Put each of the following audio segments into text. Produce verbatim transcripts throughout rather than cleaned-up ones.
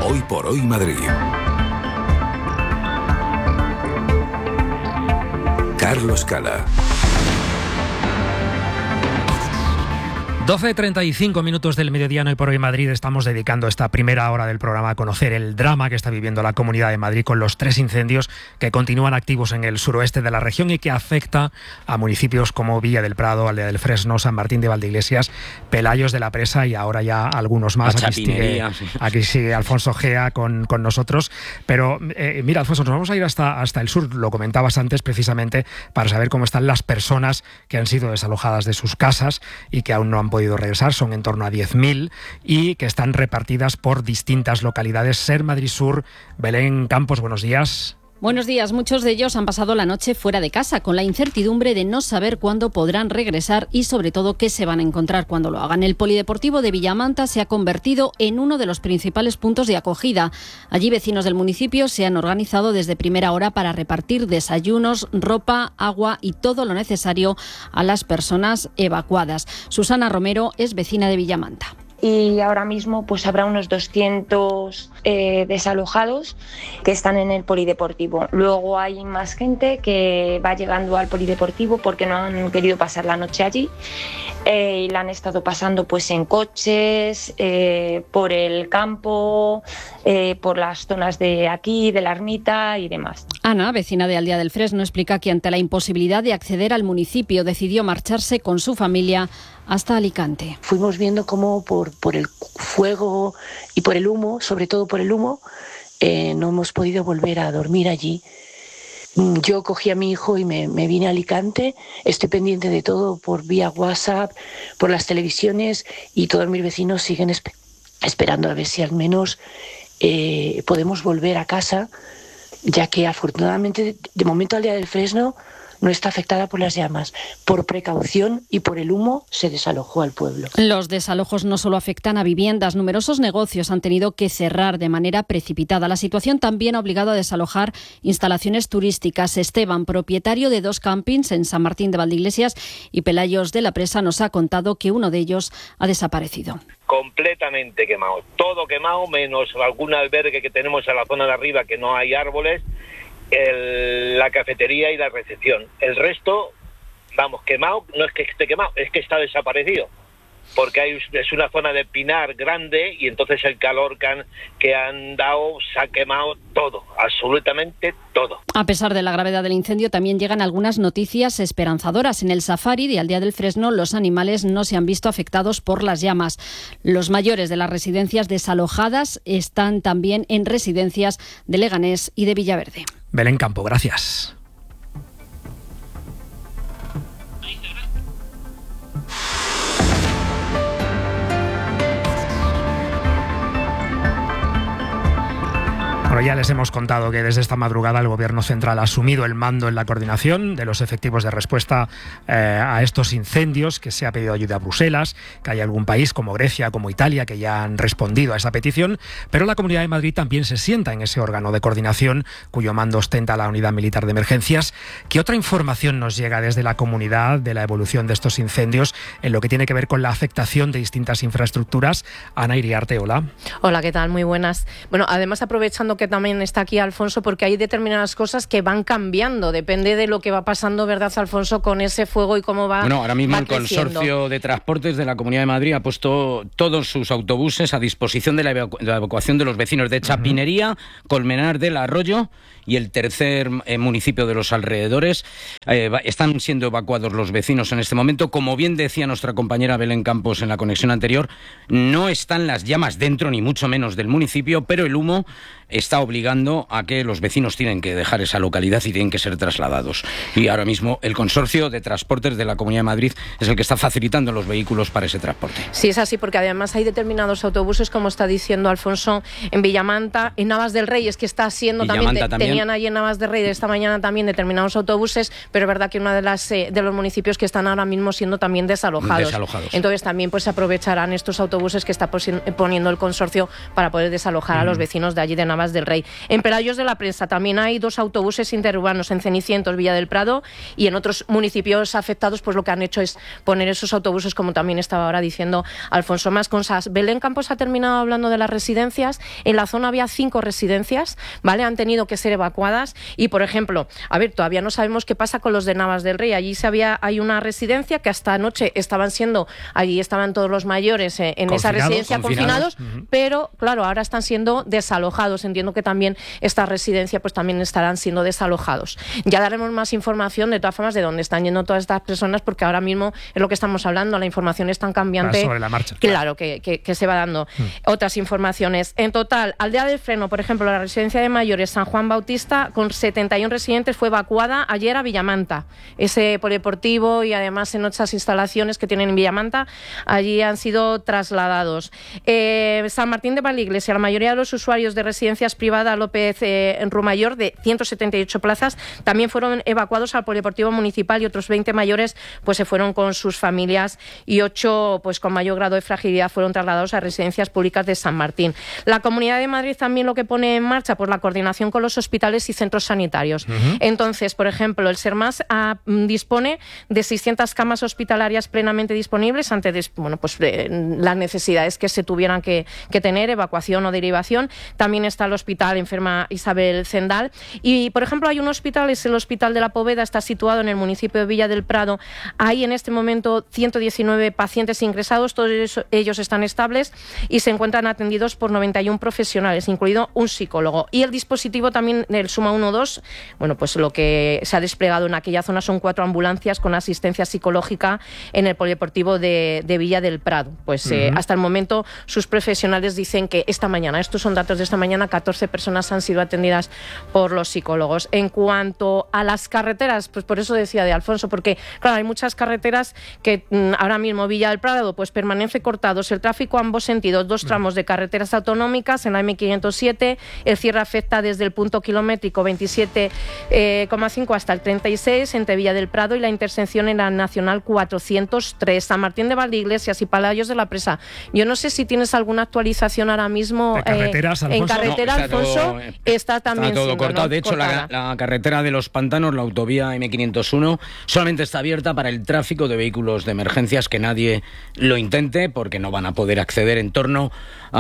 Hoy por Hoy Madrid. Carlos Cala. doce treinta y cinco minutos del mediodía en Hoy por Hoy Madrid. Estamos dedicando esta primera hora del programa a conocer el drama que está viviendo la Comunidad de Madrid con los tres incendios que continúan activos en el suroeste de la región y que afecta a municipios como Villa del Prado, Aldea del Fresno, San Martín de Valdeiglesias, Pelayos de la Presa y ahora ya algunos más. Aquí sigue, aquí sigue Alfonso Gea con, con nosotros. Pero eh, mira, Alfonso, nos vamos a ir hasta, hasta el sur, lo comentabas antes precisamente, para saber cómo están las personas que han sido desalojadas de sus casas y que aún no han podido podido regresar, son en torno a diez mil y que están repartidas por distintas localidades. Ser Madrid Sur, Belén Campos, buenos días. Buenos días. Muchos de ellos han pasado la noche fuera de casa con la incertidumbre de no saber cuándo podrán regresar y sobre todo qué se van a encontrar cuando lo hagan. El polideportivo de Villamanta se ha convertido en uno de los principales puntos de acogida. Allí vecinos del municipio se han organizado desde primera hora para repartir desayunos, ropa, agua y todo lo necesario a las personas evacuadas. Susana Romero es vecina de Villamanta. Y ahora mismo pues habrá unos doscientos eh, desalojados que están en el polideportivo. Luego hay más gente que va llegando al polideportivo porque no han querido pasar la noche allí eh, y la han estado pasando pues en coches, eh, por el campo, eh, por las zonas de aquí, de la ermita y demás. Ana, vecina de Aldea del Fresno, explica que ante la imposibilidad de acceder al municipio decidió marcharse con su familia hasta Alicante. Fuimos viendo cómo por, por el fuego y por el humo, sobre todo por el humo, eh, no hemos podido volver a dormir allí. Yo cogí a mi hijo y me, me vine a Alicante. Estoy pendiente de todo por vía WhatsApp, por las televisiones y todos mis vecinos siguen esp- esperando a ver si al menos eh, podemos volver a casa, ya que afortunadamente de momento Aldea del Fresno no está afectada por las llamas. Por precaución y por el humo se desalojó al pueblo. Los desalojos no solo afectan a viviendas, numerosos negocios han tenido que cerrar de manera precipitada. La situación también ha obligado a desalojar instalaciones turísticas. Esteban, propietario de dos campings en San Martín de Valdeiglesias y Pelayos de la Presa, nos ha contado que uno de ellos ha desaparecido. Completamente quemado, todo quemado, menos algún albergue que tenemos en la zona de arriba que no hay árboles, el, la cafetería y la recepción. El resto, vamos, quemado, no es que esté quemado, es que está desaparecido, porque hay, es una zona de pinar grande y entonces el calor que han, que han dado se ha quemado todo, absolutamente todo. A pesar de la gravedad del incendio, también llegan algunas noticias esperanzadoras. En el safari de Aldea del Fresno, los animales no se han visto afectados por las llamas. Los mayores de las residencias desalojadas están también en residencias de Leganés y de Villaverde. Belén Campo, gracias. Bueno, ya les hemos contado que desde esta madrugada el Gobierno Central ha asumido el mando en la coordinación de los efectivos de respuesta eh, a estos incendios, que se ha pedido ayuda a Bruselas, que hay algún país como Grecia, como Italia, que ya han respondido a esa petición, pero la Comunidad de Madrid también se sienta en ese órgano de coordinación cuyo mando ostenta la Unidad Militar de Emergencias. ¿Qué otra información nos llega desde la comunidad de la evolución de estos incendios en lo que tiene que ver con la afectación de distintas infraestructuras? Ana Iriarte, hola. Hola, ¿qué tal? Muy buenas. Bueno, además aprovechando que también está aquí Alfonso, porque hay determinadas cosas que van cambiando, depende de lo que va pasando, ¿verdad, Alfonso, con ese fuego y cómo va Bueno, ahora mismo va el creciendo. Consorcio de Transportes de la Comunidad de Madrid ha puesto todos sus autobuses a disposición de la, evacu- de la evacuación de los vecinos de Chapinería, uh-huh. Colmenar del Arroyo y el tercer eh, municipio de los alrededores. Eh, va, están siendo evacuados los vecinos en este momento. Como bien decía nuestra compañera Belén Campos en la conexión anterior, no están las llamas dentro ni mucho menos del municipio, pero el humo está obligando a que los vecinos tienen que dejar esa localidad y tienen que ser trasladados. Y ahora mismo el Consorcio de Transportes de la Comunidad de Madrid es el que está facilitando los vehículos para ese transporte. Sí, es así, porque además hay determinados autobuses, como está diciendo Alfonso, en Villamanta, en Navas del Rey, es que está siendo también, de, también, tenían allí en Navas del Rey de esta mañana también determinados autobuses, pero es verdad que uno de, las, eh, de los municipios que están ahora mismo siendo también desalojados. desalojados. Entonces también pues aprovecharán estos autobuses que está poniendo el Consorcio para poder desalojar mm. a los vecinos de allí de Navas del Rey. En Pelayos de la Prensa también hay dos autobuses interurbanos, en Cenicientos, Villa del Prado, y en otros municipios afectados pues lo que han hecho es poner esos autobuses, como también estaba ahora diciendo Alfonso Masconsas. Belén Campos ha terminado hablando de las residencias. En la zona había cinco residencias, ¿vale? Han tenido que ser evacuadas y, por ejemplo, a ver, todavía no sabemos qué pasa con los de Navas del Rey. Allí se había, hay una residencia que hasta anoche estaban siendo, allí estaban todos los mayores eh, en esa residencia confinados, confinados uh-huh. pero claro, ahora están siendo desalojados. Entiendo que también esta residencia pues también estarán siendo desalojados. Ya daremos más información de todas formas de dónde están yendo todas estas personas, porque ahora mismo es lo que estamos hablando, la información es tan cambiante. Sobre la marcha. Claro, claro que, que, que se va dando uh-huh. otras informaciones. En total, Aldea del Freno, por ejemplo, la residencia de mayores San Juan Bautista, con setenta y uno residentes, fue evacuada ayer a Villamanta. Ese polideportivo y además en otras instalaciones que tienen en Villamanta, allí han sido trasladados. Eh, San Martín de Valiglesia, la mayoría de los usuarios de residencias privadas López eh, en Rumayor, de ciento setenta y ocho plazas, también fueron evacuados al polideportivo municipal, y otros veinte mayores pues se fueron con sus familias, y ocho pues con mayor grado de fragilidad fueron trasladados a residencias públicas de San Martín. La Comunidad de Madrid también lo que pone en marcha pues la coordinación con los hospitales y centros sanitarios. Uh-huh. Entonces, por ejemplo, el SERMAS a, dispone de seiscientas camas hospitalarias plenamente disponibles ante des, bueno, pues, eh, las necesidades que se tuvieran que, que tener, evacuación o derivación. También está el Hospital Enferma Isabel Zendal. Y, por ejemplo, hay un hospital, es el Hospital de la Poveda, está situado en el municipio de Villa del Prado. Hay en este momento ciento diecinueve pacientes ingresados, todos ellos están estables y se encuentran atendidos por noventa y uno profesionales, incluido un psicólogo. Y el dispositivo también del Suma uno dos, bueno, pues lo que se ha desplegado en aquella zona son cuatro ambulancias con asistencia psicológica en el polideportivo de, de Villa del Prado. Pues uh-huh. eh, hasta el momento sus profesionales dicen que esta mañana, estos son datos de esta mañana, catorce personas han sido atendidas por los psicólogos. En cuanto a las carreteras, pues por eso decía de Alfonso, porque claro, hay muchas carreteras que mm, ahora mismo Villa del Prado pues permanece cortados el tráfico a ambos sentidos, dos tramos de carreteras autonómicas en la eme quinientos siete, el cierre afecta desde el punto kilométrico veintisiete coma cinco hasta el treinta y seis entre Villa del Prado y la intersección en la Nacional cuatrocientos tres, San Martín de Valdeiglesias y Pelayos de la Presa. Yo no sé si tienes alguna actualización ahora mismo de carreteras, eh, en carretera, no, está Alfonso, todo, está también está todo siendo, cortado. ¿no? De hecho, la, la carretera de los Pantanos, la autovía eme quinientos uno, solamente está abierta para el tráfico de vehículos de emergencias, que nadie lo intente porque no van a poder acceder. En torno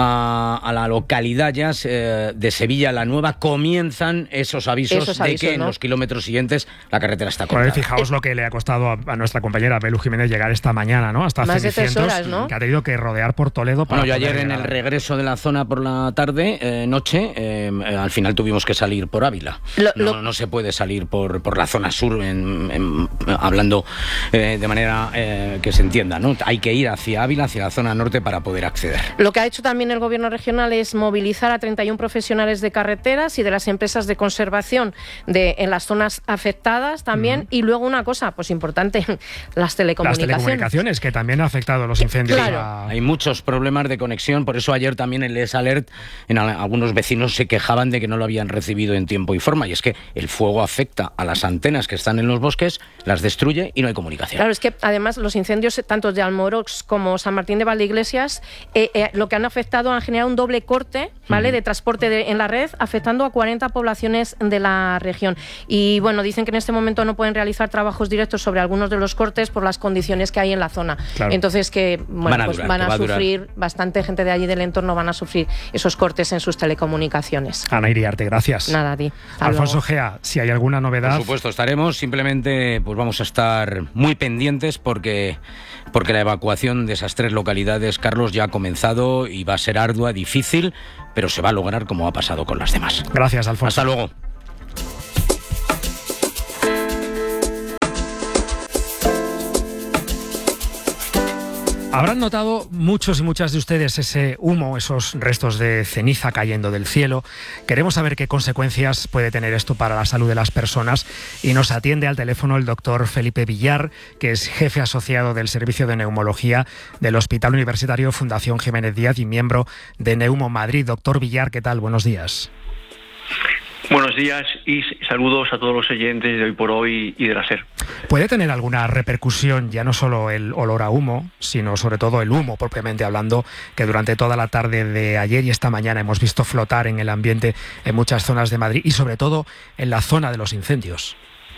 a, a la localidad ya eh, de Sevilla la Nueva comienzan esos avisos, esos avisos de que ¿no? en los kilómetros siguientes la carretera está cortada. Pues fijaos lo que le ha costado a, a nuestra compañera Belu Jiménez llegar esta mañana, ¿no? Hasta más de tres horas, ¿no? Que ha tenido que rodear por Toledo para. Bueno, yo ayer en llegar. el regreso de la zona por la tarde, eh, noche, eh, al final tuvimos que salir por Ávila. Lo, no, lo... no se puede salir por, por la zona sur, en, en, hablando eh, de manera eh, que se entienda, ¿no? Hay que ir hacia Ávila, hacia la zona norte para poder acceder. Lo que ha hecho también el gobierno regional es movilizar a treinta y uno profesionales de carreteras y de las empresas de conservación de, en las zonas afectadas también. Uh-huh. Y luego una cosa, pues importante, las telecomunicaciones. Las telecomunicaciones, que también ha afectado a los incendios. Claro. A... Hay muchos problemas de conexión, por eso ayer también el E S Alert, en algunos vecinos se quejaban de que no lo habían recibido en tiempo y forma, y es que el fuego afecta a las antenas que están en los bosques, las destruye y no hay comunicación. Claro, es que además los incendios tanto de Almorox como San Martín de Valdeiglesias eh, eh, lo que han afectado han generado un doble corte, ¿vale? Uh-huh. de transporte de, en la red, afectando a cuarenta poblaciones de la región. Y bueno, dicen que en este momento no pueden realizar trabajos directos sobre algunos de los cortes por las condiciones que hay en la zona. Claro. Entonces que bueno, van a, pues durar, van a, a sufrir, durar. bastante gente de allí del entorno van a sufrir esos cortes en sus telecomunicaciones. Ana Iriarte, gracias. Nada, a ti. Hasta Alfonso luego. Gea, si hay alguna novedad. Por supuesto, estaremos, simplemente pues vamos a estar muy pendientes porque, porque la evacuación de esas tres localidades, Carlos, ya ha comenzado y va a ser ardua, difícil, pero se va a lograr como ha pasado con las demás. Gracias, Alfonso. Hasta luego. Habrán notado muchos y muchas de ustedes ese humo, esos restos de ceniza cayendo del cielo. Queremos saber qué consecuencias puede tener esto para la salud de las personas y nos atiende al teléfono el doctor Felipe Villar, que es jefe asociado del Servicio de Neumología del Hospital Universitario Fundación Jiménez Díaz y miembro de Neumo Madrid. Doctor Villar, ¿qué tal? Buenos días. Buenos días y saludos a todos los oyentes de Hoy por Hoy y de la SER. ¿Puede tener alguna repercusión ya no solo el olor a humo, sino sobre todo el humo propiamente hablando, que durante toda la tarde de ayer y esta mañana hemos visto flotar en el ambiente en muchas zonas de Madrid y sobre todo en la zona de los incendios?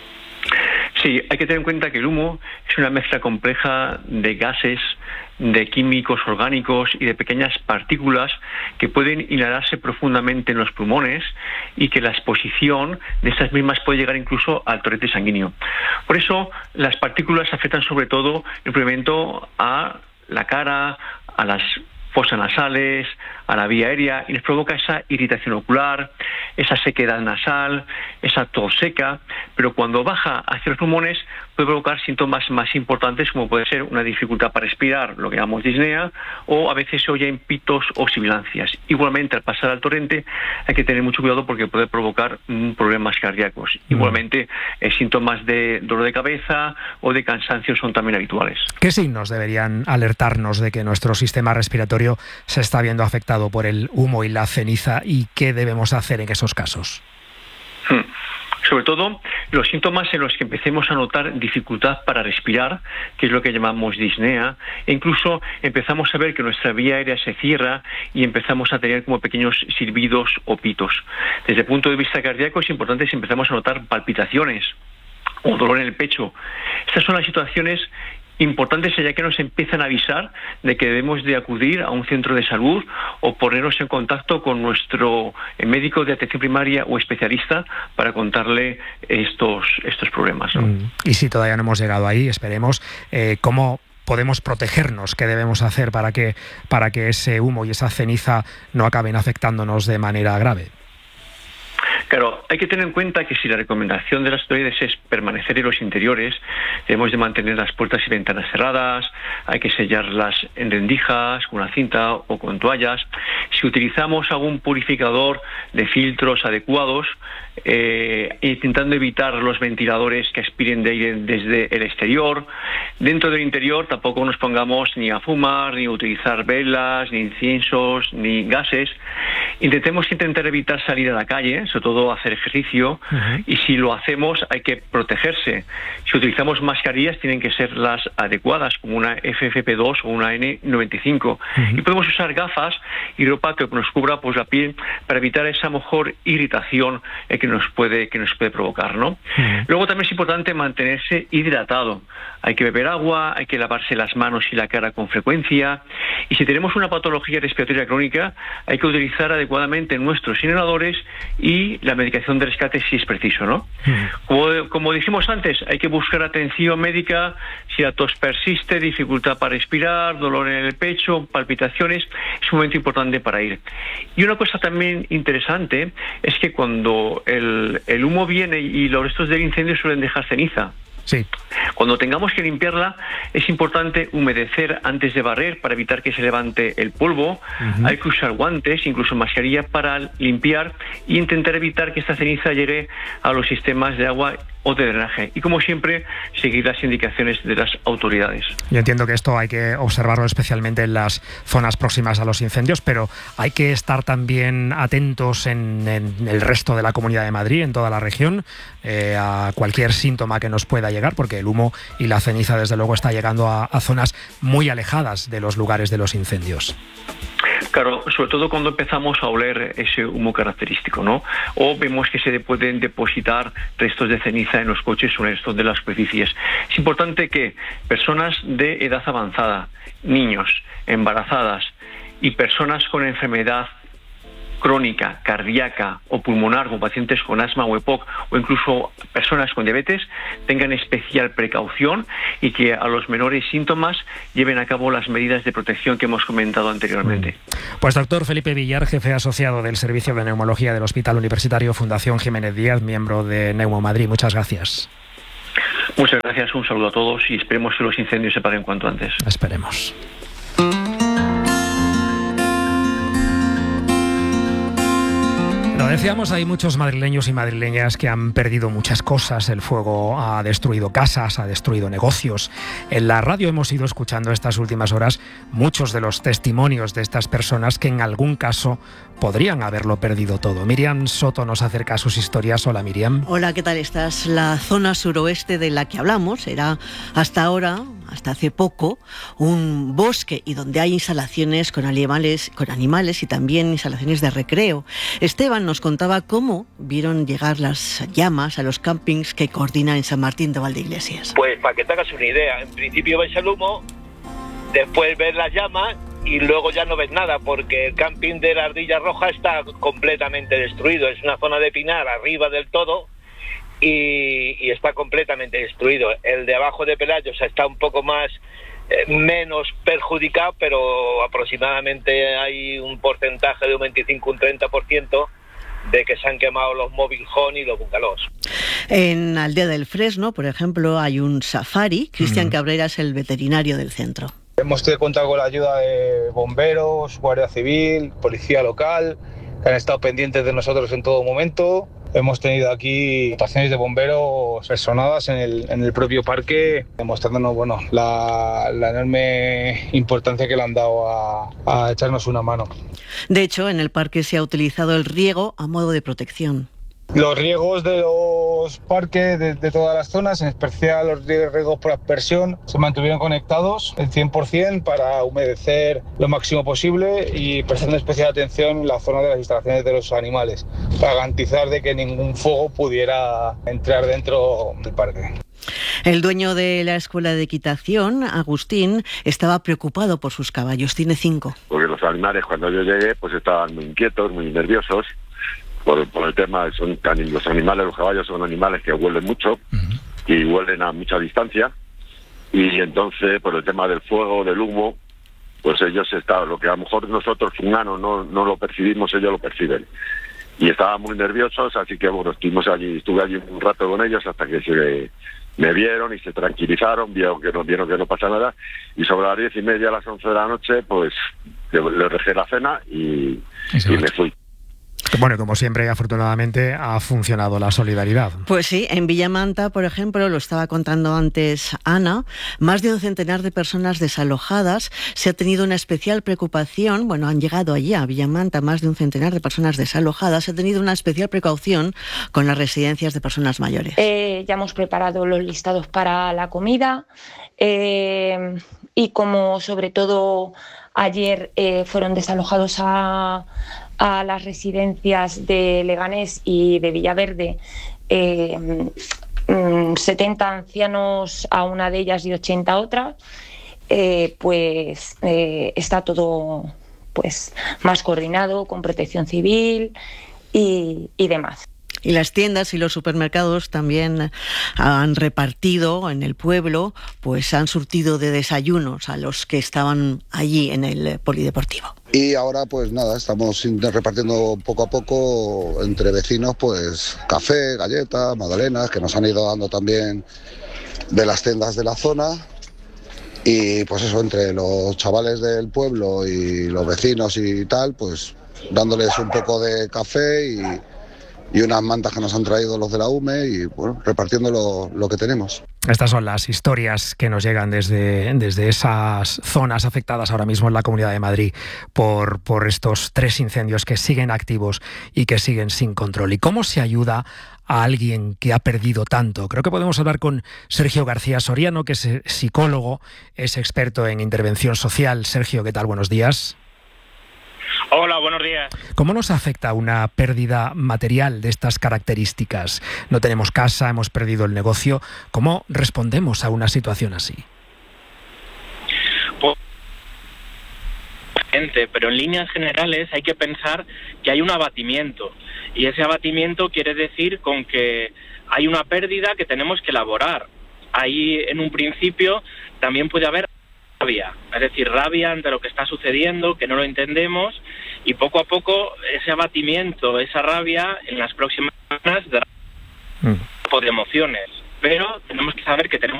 Sí, hay que tener en cuenta que el humo es una mezcla compleja de gases, de químicos orgánicos y de pequeñas partículas que pueden inhalarse profundamente en los pulmones y que la exposición de estas mismas puede llegar incluso al torrente sanguíneo. Por eso, las partículas afectan sobre todo el primer momento a la cara, a las fosas nasales, a la vía aérea, y les provoca esa irritación ocular, esa sequedad nasal, esa tos seca, pero cuando baja hacia los pulmones puede provocar síntomas más importantes como puede ser una dificultad para respirar, lo que llamamos disnea, o a veces se oyen pitos o sibilancias. Igualmente, al pasar al torrente hay que tener mucho cuidado porque puede provocar mm, problemas cardíacos. Mm. Igualmente, eh, síntomas de dolor de cabeza o de cansancio son también habituales. ¿Qué signos deberían alertarnos de que nuestro sistema respiratorio se está viendo afectado por el humo y la ceniza y qué debemos hacer en esos casos? Hmm. Sobre todo, los síntomas en los que empecemos a notar dificultad para respirar, que es lo que llamamos disnea, e incluso empezamos a ver que nuestra vía aérea se cierra y empezamos a tener como pequeños silbidos o pitos. Desde el punto de vista cardíaco es importante si empezamos a notar palpitaciones o dolor en el pecho. Estas son las situaciones importantes ya que nos empiezan a avisar de que debemos de acudir a un centro de salud o ponernos en contacto con nuestro médico de atención primaria o especialista para contarle estos, estos problemas, ¿no? Mm. Y si todavía no hemos llegado ahí, esperemos, eh, ¿cómo podemos protegernos? ¿Qué debemos hacer para que, para que ese humo y esa ceniza no acaben afectándonos de manera grave? Claro, hay que tener en cuenta que si la recomendación de las autoridades es permanecer en los interiores, debemos de mantener las puertas y ventanas cerradas, hay que sellarlas en rendijas, con una cinta o con toallas. Si utilizamos algún purificador de filtros adecuados, eh, intentando evitar los ventiladores que aspiren de aire desde el exterior. Dentro del interior tampoco nos pongamos ni a fumar, ni a utilizar velas, ni inciensos, ni gases. Intentemos intentar evitar salir a la calle, sobre todo hacer ejercicio, uh-huh. y si lo hacemos hay que protegerse. Si utilizamos mascarillas tienen que ser las adecuadas, como una F F P dos o una N noventa y cinco. Uh-huh. Y podemos usar gafas y ropa que nos cubra pues la piel para evitar esa mejor irritación eh, que nos puede que nos puede provocar, ¿no? Uh-huh. Luego también es importante mantenerse hidratado. Hay que beber agua, hay que lavarse las manos y la cara con frecuencia. Y si tenemos una patología respiratoria crónica, hay que utilizar adecuadamente nuestros inhaladores y la medicación de rescate si es preciso, ¿no? Mm. Como, como dijimos antes, hay que buscar atención médica si la tos persiste, dificultad para respirar, dolor en el pecho, palpitaciones. Es un momento importante para ir. Y una cosa también interesante es que cuando el, el humo viene y los restos del incendio suelen dejar ceniza. Sí. Cuando tengamos que limpiarla, es importante humedecer antes de barrer para evitar que se levante el polvo. Uh-huh. Hay que usar guantes, incluso mascarilla para limpiar e intentar evitar que esta ceniza llegue a los sistemas de agua o de drenaje. Y como siempre, seguir las indicaciones de las autoridades. Yo entiendo que esto hay que observarlo especialmente en las zonas próximas a los incendios, pero hay que estar también atentos en, en el resto de la Comunidad de Madrid, en toda la región, eh, a cualquier síntoma que nos pueda llegar, porque el humo y la ceniza, desde luego, está llegando a, a zonas muy alejadas de los lugares de los incendios. Claro, sobre todo cuando empezamos a oler ese humo característico, ¿no? O vemos que se pueden depositar restos de ceniza en los coches o en restos de las superficies. Es importante que personas de edad avanzada, niños, embarazadas y personas con enfermedad crónica, cardíaca o pulmonar, como pacientes con asma o E P O C, o incluso personas con diabetes, tengan especial precaución y que a los menores síntomas lleven a cabo las medidas de protección que hemos comentado anteriormente. Pues doctor Felipe Villar, jefe asociado del Servicio de Neumología del Hospital Universitario Fundación Jiménez Díaz, miembro de Neumo Madrid. Muchas gracias. Muchas gracias, un saludo a todos y esperemos que los incendios se paguen cuanto antes. Esperemos. Lo decíamos, hay muchos madrileños y madrileñas que han perdido muchas cosas. El fuego ha destruido casas, ha destruido negocios. En la radio hemos ido escuchando estas últimas horas muchos de los testimonios de estas personas que en algún caso podrían haberlo perdido todo. Miriam Soto nos acerca a sus historias. Hola, Miriam. Hola, ¿qué tal estás? La zona suroeste de la que hablamos era hasta ahora, hasta hace poco, un bosque y donde hay instalaciones con animales, con animales y también instalaciones de recreo. Esteban nos contaba cómo vieron llegar las llamas a los campings que coordina en San Martín de Valdeiglesias. Pues para que te hagas una idea, en principio ves el humo, después ves las llamas y luego ya no ves nada, porque el camping de la Ardilla Roja está completamente destruido. Es una zona de pinar arriba del todo y, y está completamente destruido. El de abajo de Pelayos está un poco más, eh, menos perjudicado, pero aproximadamente hay un porcentaje de un veinticinco, un treinta por ciento de que se han quemado los mobile home y los bungalows. En Aldea del Fresno, por ejemplo, hay un safari. Cristian mm. Cabrera es el veterinario del centro. Hemos contado con la ayuda de bomberos, Guardia Civil, Policía Local, que han estado pendientes de nosotros en todo momento. Hemos tenido aquí estaciones de bomberos personadas en el, en el propio parque, demostrándonos bueno, la, la enorme importancia que le han dado a, a echarnos una mano. De hecho, en el parque se ha utilizado el riego a modo de protección. Los riegos de los parques de, de todas las zonas, en especial los riegos por aspersión, se mantuvieron conectados el cien por ciento para humedecer lo máximo posible y prestando especial atención en la zona de las instalaciones de los animales, para garantizar de que ningún fuego pudiera entrar dentro del parque. El dueño de la escuela de equitación, Agustín, estaba preocupado por sus caballos. Tiene cinco. Porque los animales, cuando yo llegué, pues estaban muy inquietos, muy nerviosos. Por, por el tema, son los animales, los caballos son animales que huelen mucho uh-huh. y huelen a mucha distancia, y entonces por el tema del fuego, del humo, pues ellos estaban, lo que a lo mejor nosotros humanos no, no lo percibimos, ellos lo perciben, y estaban muy nerviosos, así que bueno, estuvimos allí, estuve allí un rato con ellos hasta que se me vieron y se tranquilizaron, vieron que no, vieron que no pasa nada, y sobre las diez y media a las once de la noche, pues les le dejé la cena y, y me fui. Bueno, como siempre, afortunadamente ha funcionado la solidaridad. Pues sí, en Villamanta, por ejemplo, lo estaba contando antes Ana, más de un centenar de personas desalojadas. Se ha tenido una especial preocupación, bueno, han llegado allí a Villamanta más de un centenar de personas desalojadas. Se ha tenido una especial precaución con las residencias de personas mayores. Eh, ya hemos preparado los listados para la comida eh, y como sobre todo ayer eh, fueron desalojados a... a las residencias de Leganés y de Villaverde, eh, setenta ancianos a una de ellas y ochenta a otra, eh, pues eh, está todo pues más coordinado con Protección Civil y, y demás. Y las tiendas y los supermercados también han repartido en el pueblo, pues han surtido de desayunos a los que estaban allí en el polideportivo. Y ahora pues nada, estamos repartiendo poco a poco entre vecinos pues café, galletas, magdalenas, que nos han ido dando también de las tiendas de la zona. Y pues eso, entre los chavales del pueblo y los vecinos y tal, pues dándoles un poco de café y... y unas mantas que nos han traído los de la U M E y bueno, repartiendo lo, lo que tenemos. Estas son las historias que nos llegan desde, desde esas zonas afectadas ahora mismo en la Comunidad de Madrid por, por estos tres incendios que siguen activos y que siguen sin control. ¿Y cómo se ayuda a alguien que ha perdido tanto? Creo que podemos hablar con Sergio García Soriano, que es psicólogo, es experto en intervención social. Sergio, ¿qué tal? Buenos días. Hola, buenos días. ¿Cómo nos afecta una pérdida material de estas características? No tenemos casa, hemos perdido el negocio. ¿Cómo respondemos a una situación así? Pues, pero en líneas generales hay que pensar que hay un abatimiento. Y ese abatimiento quiere decir con que hay una pérdida que tenemos que elaborar. Ahí, en un principio, también puede haber rabia, es decir, rabia ante lo que está sucediendo, que no lo entendemos, y poco a poco ese abatimiento, esa rabia, en las próximas semanas dará un tipo de emociones. Pero tenemos que saber que tenemos